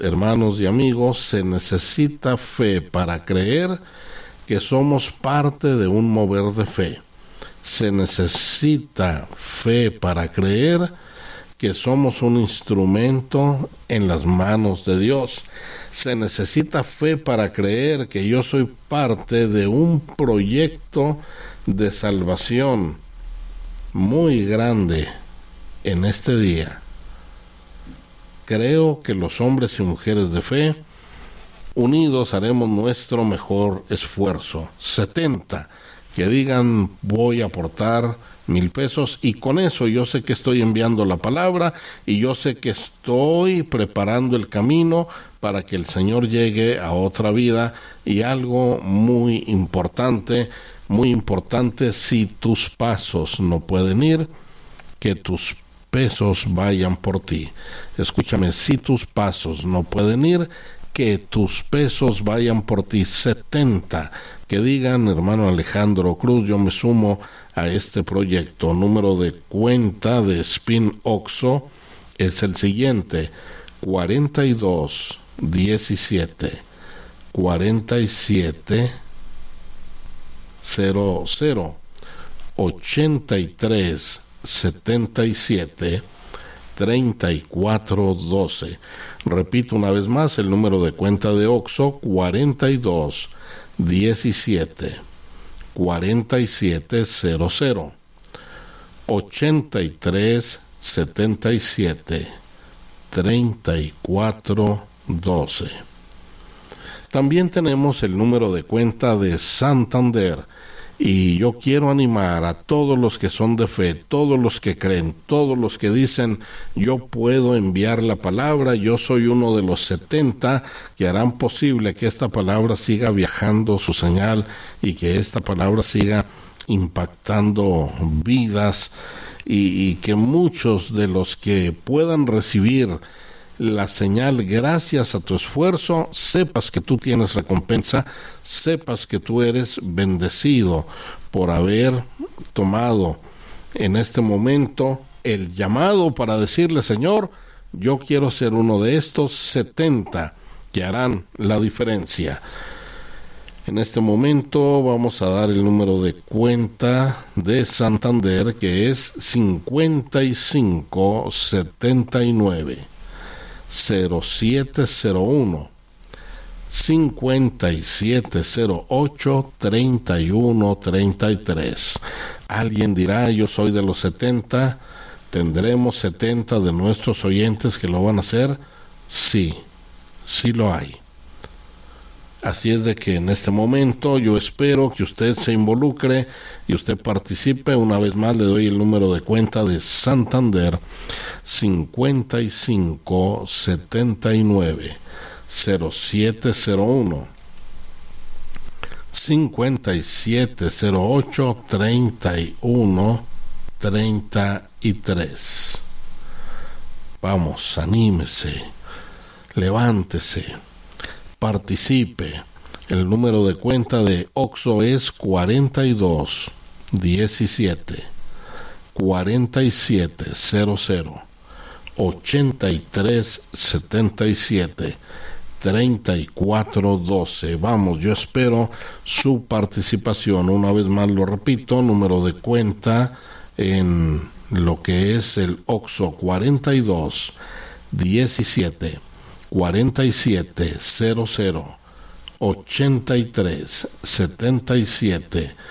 Hermanos y amigos, se necesita fe para creer que somos parte de un mover de fe. Se necesita fe para creer que somos un instrumento en las manos de Dios. Se necesita fe para creer que yo soy parte de un proyecto de salvación muy grande en este día. Creo que los hombres y mujeres de fe, unidos, haremos nuestro mejor esfuerzo. 70, que digan voy a aportar 1,000 pesos, y con eso yo sé que estoy enviando la palabra y yo sé que estoy preparando el camino para que el Señor llegue a otra vida. Y algo muy importante, si tus pasos no pueden ir, que tus pesos vayan por ti. Escúchame, si tus pasos no pueden ir, que tus pesos vayan por ti. 70, que digan, hermano Alejandro Cruz, yo me sumo a este proyecto. Número de cuenta de Spin Oxo es el siguiente: 42 17 47 00 83 77 34 12. Repito una vez más el número de cuenta de Oxo: 42 17 47 00 83 77 34 12. También tenemos el número de cuenta de Santander. Y yo quiero animar a todos los que son de fe, todos los que creen, todos los que dicen yo puedo enviar la palabra, yo soy uno de los 70 que harán posible que esta palabra siga viajando su señal y que esta palabra siga impactando vidas, y que muchos de los que puedan recibir la señal gracias a tu esfuerzo, sepas que tú tienes recompensa, sepas que tú eres bendecido por haber tomado en este momento el llamado para decirle: Señor, yo quiero ser uno de estos 70 que harán la diferencia. En este momento vamos a dar el número de cuenta de Santander, que es 55 79 0701 5708 3133. Alguien dirá: yo soy de los 70. ¿Tendremos 70 de nuestros oyentes que lo van a hacer? Sí, sí lo hay. Así es de que en este momento yo espero que usted se involucre y usted participe. Una vez más le doy el número de cuenta de Santander: 55 79 0701 5708 3133. Vamos, anímese, levántese, participe. El número de cuenta de Oxo es 42 17 47 00 83 77 34 12. Vamos, yo espero su participación. Una vez más lo repito: número de cuenta en lo que es el Oxo: 42 17 47 00 83 77